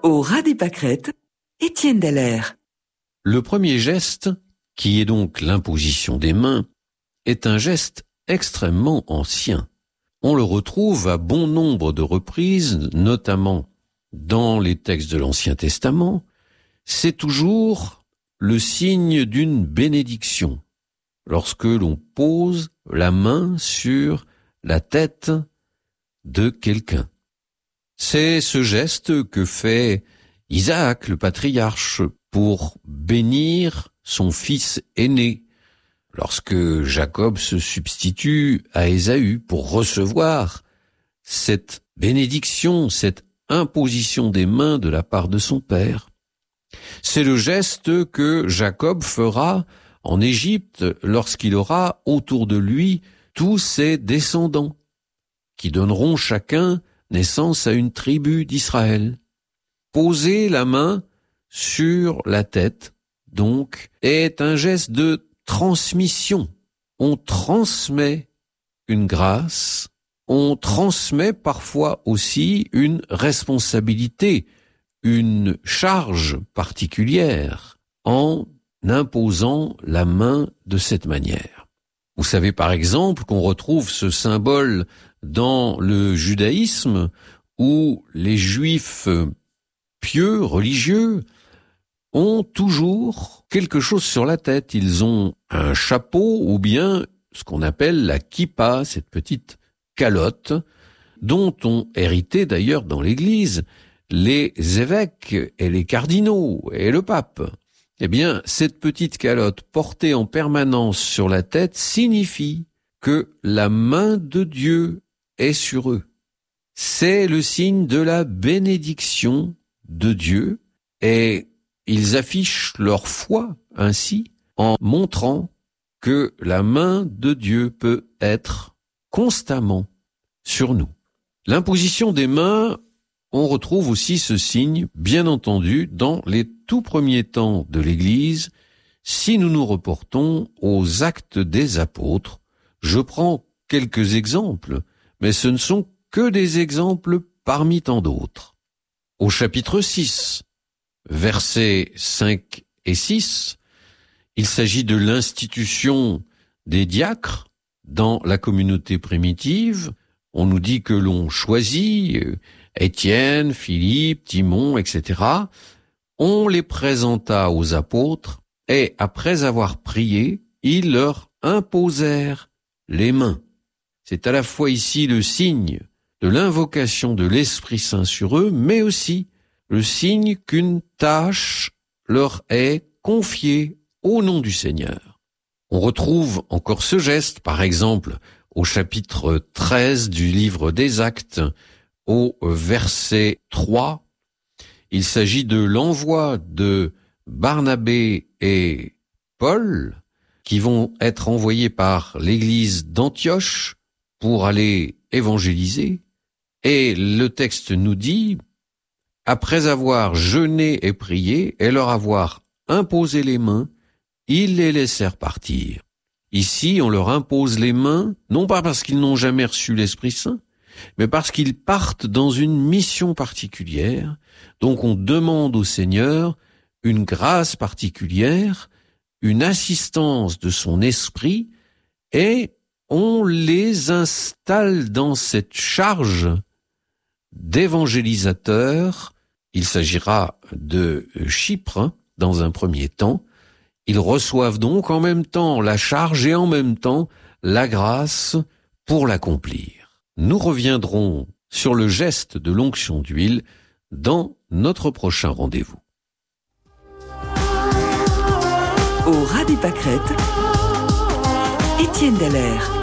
Au ras des pâquerettes, Étienne Dallaire. Le premier geste, qui est donc l'imposition des mains, est un geste extrêmement ancien. On le retrouve à bon nombre de reprises, notamment dans les textes de l'Ancien Testament. C'est toujours le signe d'une bénédiction, lorsque l'on pose la main sur la tête de quelqu'un. C'est ce geste que fait Isaac, le patriarche, pour bénir son fils aîné, lorsque Jacob se substitue à Ésaü pour recevoir cette bénédiction, cette imposition des mains de la part de son père. C'est le geste que Jacob fera en Égypte lorsqu'il aura autour de lui tous ses descendants, qui donneront chacun naissance à une tribu d'Israël. Poser la main sur la tête, donc, est un geste de transmission. On transmet une grâce, on transmet parfois aussi une responsabilité, une charge particulière en imposant la main de cette manière. Vous savez par exemple qu'on retrouve ce symbole dans le judaïsme où les juifs pieux, religieux, ont toujours quelque chose sur la tête. Ils ont un chapeau ou bien ce qu'on appelle la kippa, cette petite calotte, dont ont hérité d'ailleurs dans l'Église les évêques et les cardinaux et le pape. Eh bien, cette petite calotte portée en permanence sur la tête signifie que la main de Dieu est sur eux. C'est le signe de la bénédiction de Dieu et ils affichent leur foi ainsi en montrant que la main de Dieu peut être constamment sur nous. L'imposition des mains, on retrouve aussi ce signe, bien entendu, dans les tout premiers temps de l'Église, si nous nous reportons aux Actes des Apôtres. Je prends quelques exemples, mais ce ne sont que des exemples parmi tant d'autres. Au chapitre 6, versets 5 et 6, il s'agit de l'institution des diacres dans la communauté primitive. On nous dit que l'on choisit Étienne, Philippe, Timon, etc. On les présenta aux apôtres et, après avoir prié, ils leur imposèrent les mains. C'est à la fois ici le signe de l'invocation de l'Esprit Saint sur eux, mais aussi le signe qu'une tâche leur est confiée au nom du Seigneur. On retrouve encore ce geste, par exemple, au chapitre 13 du livre des Actes, au verset 3. Il s'agit de l'envoi de Barnabé et Paul, qui vont être envoyés par l'église d'Antioche pour aller évangéliser. Et le texte nous dit, après avoir jeûné et prié et leur avoir imposé les mains, ils les laissèrent partir. Ici, on leur impose les mains, non pas parce qu'ils n'ont jamais reçu l'Esprit Saint, mais parce qu'ils partent dans une mission particulière. Donc on demande au Seigneur une grâce particulière, une assistance de son esprit, et on les installe dans cette charge d'évangélisateurs. Il s'agira de Chypre, dans un premier temps. Ils reçoivent donc en même temps la charge et en même temps la grâce pour l'accomplir. Nous reviendrons sur le geste de l'onction d'huile dans notre prochain rendez-vous. Au ras des pâquerettes, Étienne Dallaire.